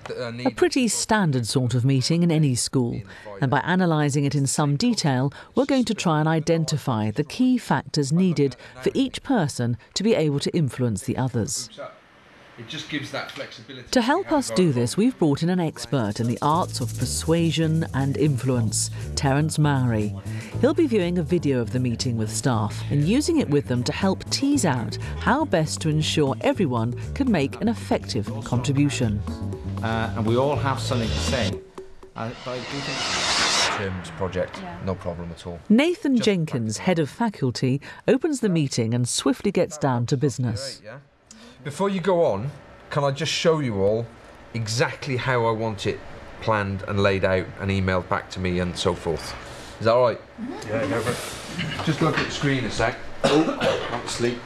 A pretty standard sort of meeting in any school, and by analysing it in some detail, we're going to try and identify the key factors needed for each person to be able to influence the others. It just gives that flexibility. To help us do this, we've brought in an expert in the arts of persuasion and influence, Terence Mowry. He'll be viewing a video of the meeting with staff and using it with them to help tease out how best to ensure everyone can make an effective contribution. And we all have something to say. But I do think terms project, no problem at all. Nathan Jenkins, head of faculty, opens the meeting and swiftly gets down to business. Before you go on, can I just show you all exactly how I want it planned and laid out and emailed back to me and so forth? Is that all right? Yeah, go for it. Just look at the screen a sec. Oh, I'm asleep.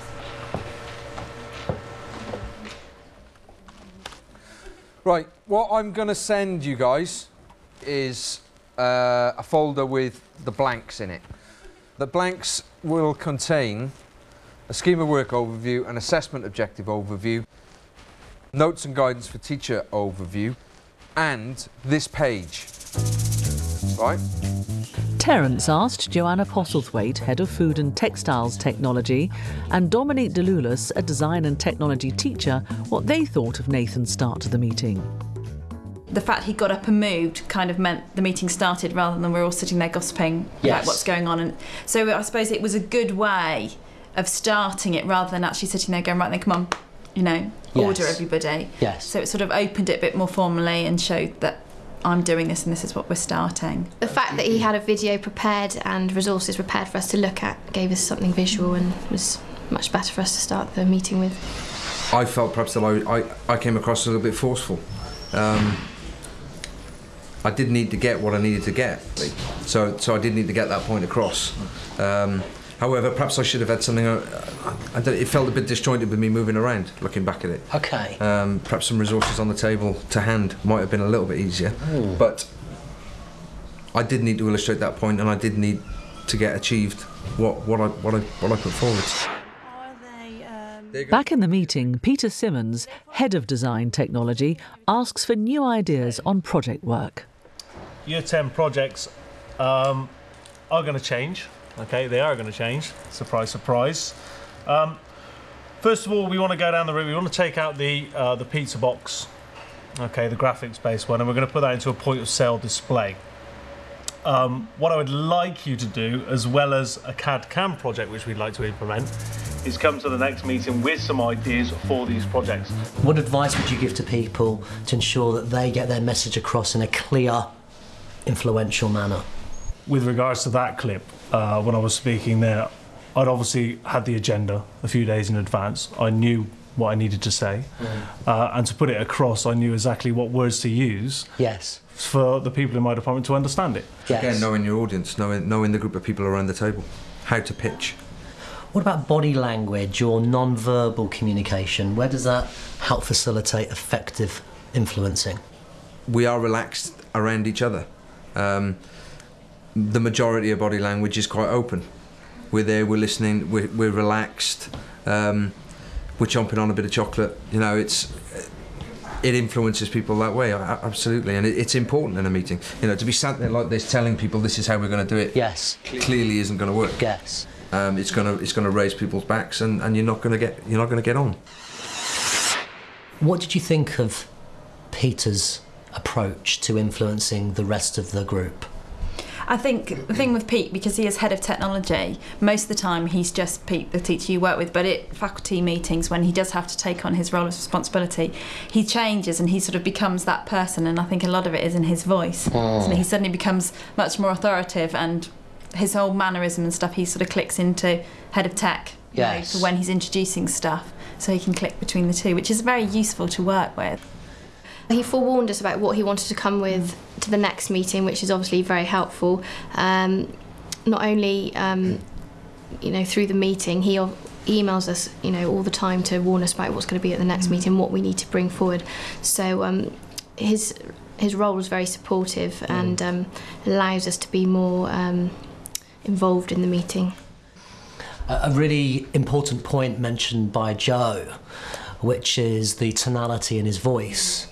Right, what I'm going to send you guys is a folder with the blanks in it. The blanks will contain a scheme of work overview, an assessment objective overview, notes and guidance for teacher overview, and this page. Right? Terence asked Joanna Postlethwaite, head of food and textiles technology, and Dominique Deloulas, a design and technology teacher, what they thought of Nathan's start to the meeting. The fact he got up and moved kind of meant the meeting started rather than we're all sitting there gossiping about what's going on. And so I suppose it was a good way of starting it rather than actually sitting there going, right then, come on, you know, order everybody. Yes. So it sort of opened it a bit more formally and showed that I'm doing this and this is what we're starting. The fact that he had a video prepared and resources prepared for us to look at gave us something visual and was much better for us to start the meeting with. I felt perhaps that I came across a little bit forceful. I did need to get what I needed to get, so I did need to get that point across. However, perhaps I should have had something. It felt a bit disjointed with me moving around, looking back at it. Okay. Perhaps some resources on the table to hand might have been a little bit easier. But I did need to illustrate that point, and I did need to get achieved what I put forward. Back in the meeting, Peter Simmons, head of design technology, asks for new ideas on project work. Year 10 projects are going to change. Okay, they are going to change. Surprise, surprise. First of all, we want to go down the route. We want to take out the pizza box, okay, the graphics-based one, and we're going to put that into a point-of-sale display. What I would like you to do, as well as a CAD/CAM project which we'd like to implement, is come to the next meeting with some ideas for these projects. What advice would you give to people to ensure that they get their message across in a clear, influential manner? With regards to that clip, when I was speaking there, I'd obviously had the agenda a few days in advance. I knew what I needed to say, and to put it across, I knew exactly what words to use. Yes. For the people in my department to understand it. Yes. Again, knowing your audience, knowing the group of people around the table, how to pitch. What about body language or non-verbal communication? Where does that help facilitate effective influencing? We are relaxed around each other. The majority of body language is quite open. We're there, we're listening, we're relaxed, we're chomping on a bit of chocolate. You know, it influences people that way, absolutely, and it's important in a meeting. You know, to be sat there like this, telling people this is how we're going to do it. Yes. Clearly isn't going to work. Yes. It's going to raise people's backs, and you're not going to get on. What did you think of Peter's approach to influencing the rest of the group? I think the thing with Pete, because he is head of technology, most of the time he's just Pete, the teacher you work with, but at faculty meetings, when he does have to take on his role of responsibility, he changes and he sort of becomes that person, and I think a lot of it is in his voice. So he suddenly becomes much more authoritative, and his whole mannerism and stuff, he sort of clicks into head of tech, yes, for when he's introducing stuff, so he can click between the two, which is very useful to work with. He forewarned us about what he wanted to come with to the next meeting, which is obviously very helpful. Not only, you know, through the meeting, he emails us, you know, all the time to warn us about what's going to be at the next meeting, what we need to bring forward. So his role was very supportive and allows us to be more involved in the meeting. A really important point mentioned by Joe, which is the tonality in his voice.